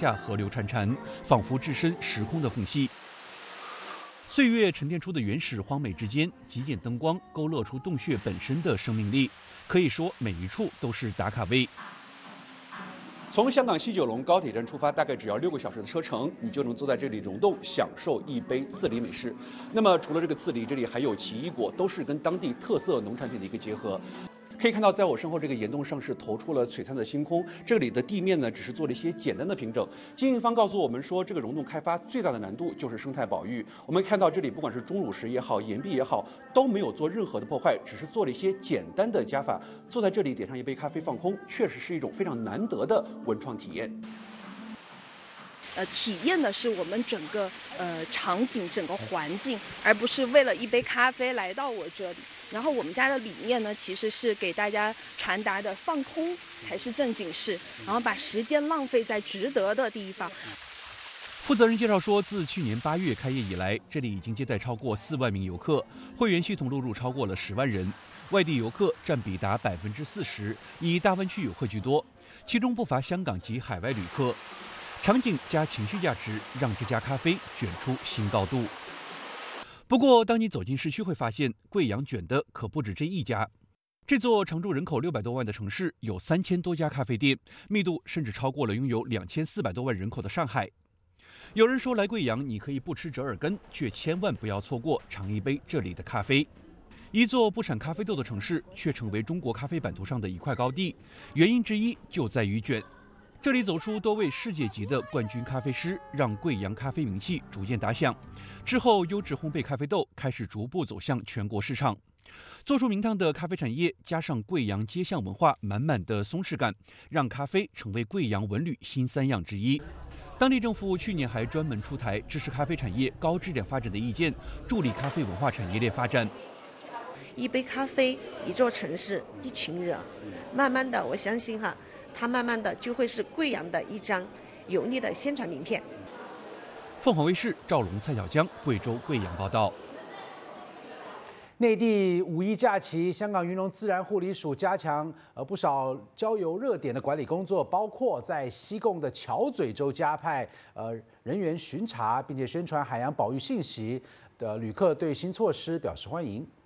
下河流潺潺，仿佛置身时空的缝隙。岁月沉淀出的原始荒美之间，极简灯光勾勒出洞穴本身的生命力，可以说每一处都是打卡位。从香港西九龙高铁站出发，大概只要6个小时的车程，你就能坐在这里溶洞，享受一杯刺梨美式。那么除了这个刺梨，这里还有奇异果，都是跟当地特色农产品的一个结合。可以看到，在我身后这个岩洞上是投出了璀璨的星空。这里的地面呢，只是做了一些简单的平整。经营方告诉我们说，这个溶洞开发最大的难度就是生态保育。我们看到这里，不管是钟乳石也好，岩壁也好，都没有做任何的破坏，只是做了一些简单的加法。坐在这里点上一杯咖啡放空，确实是一种非常难得的文创体验。 体验的是我们整个场景、整个环境，而不是为了一杯咖啡来到我这里。然后我们家的理念呢，其实是给大家传达的放空才是正经事，然后把时间浪费在值得的地方。 负责人介绍说，自去年8月开业以来，这里已经接待超过4万名游客，会员系统录入超过了10万人，外地游客占比达40%，以大湾区游客居多，其中不乏香港及海外旅客。场景加情绪价值，让这家咖啡卷出新高度。不过，当你走进市区，会发现贵阳卷的可不止这一家。这座常住人口600多万的城市，有3000多家咖啡店，密度甚至超过了拥有2400多万人口的上海。有人说，来贵阳你可以不吃折耳根，却千万不要错过尝一杯这里的咖啡。一座不产咖啡豆的城市，却成为中国咖啡版图上的一块高地，原因之一就在于卷。这里走出多位世界级的冠军咖啡师，让贵阳咖啡名气逐渐打响。之后，优质烘焙咖啡豆开始逐步走向全国市场。做出名堂的咖啡产业，加上贵阳街巷文化满满的松弛感，让咖啡成为贵阳文旅新3样之一。当地政府去年还专门出台支持咖啡产业高质量发展的意见，助力咖啡文化产业链发展。 一杯咖啡，一座城市，一群人，慢慢的，我相信它慢慢的就会是贵阳的一张有力的宣传名片。 凤凰卫视赵龙、蔡小江，贵州贵阳报道。 内地5一假期，香港云龙自然护理署加强不少郊游热点的管理工作，包括在西贡的桥咀洲加派人员巡查，并且宣传海洋保育信息的旅客对新措施表示欢迎。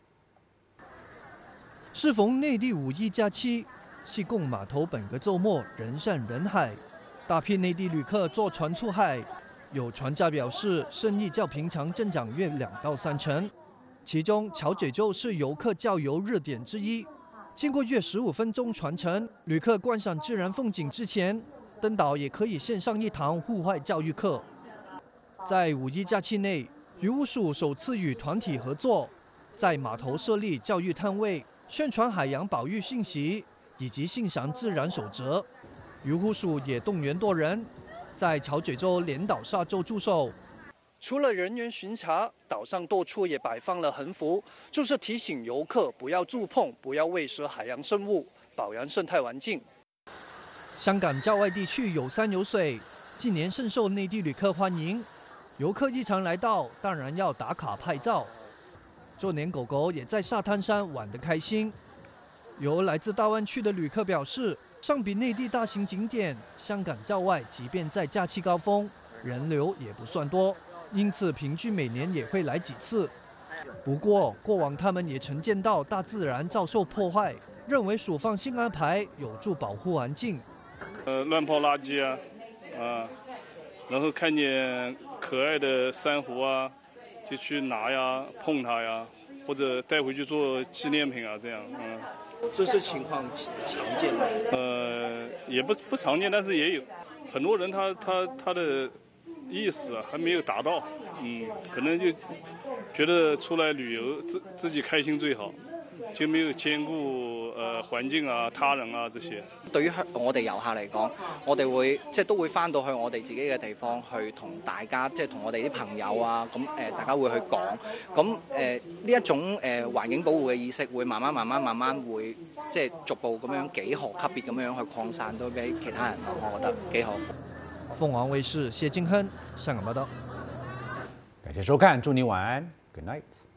适逢内地5一假期，西贡码头本个周末人山人海，大批内地旅客坐船出海。有船家表示，生意较平常增长约2到3成。其中，桥咀洲是游客郊游热点之一。经过约15分钟船程，旅客观赏自然风景之前，登岛也可以献上一堂户外教育课。在5一假期内，渔务署首次与团体合作，在码头设立教育摊位，宣传海洋保育信息以及欣赏自然守则。渔护署也动员多人，在桥咀洲连岛沙洲驻守。除了人员巡查，岛上多处也摆放了横幅，就是提醒游客不要触碰、不要喂食海洋生物，保养生态环境。香港郊外地区有山有水，近年深受内地旅客欢迎。游客一常来到，当然要打卡拍照。就连狗狗也在沙滩上玩得开心。有来自大湾区的旅客表示，相比内地大型景点，香港郊外即便在假期高峰，人流也不算多，因此平均每年也会来几次。不过，过往他们也曾见到大自然遭受破坏，认为署方新安排有助保护环境。 乱抛垃圾然后看见可爱的珊瑚就去拿呀、碰它呀，或者带回去做纪念品这样这是情况常见的？ 也不常见，但是也有很多人他的意识还没有达到，可能就觉得出来旅游自己开心最好，就沒有兼顧環境他人這些。 對於我哋遊客嚟講，我哋會都會翻到去我哋自己嘅地方去同大家同我哋啲朋友咁大家會去講，咁呢一種環境保護嘅意識會慢慢會逐步咁樣幾何級別咁樣去擴散到俾其他人咯，我覺得幾好。 鳳凰衛視謝金亨香港報道。 感謝收看，祝你晚安 ，Good night。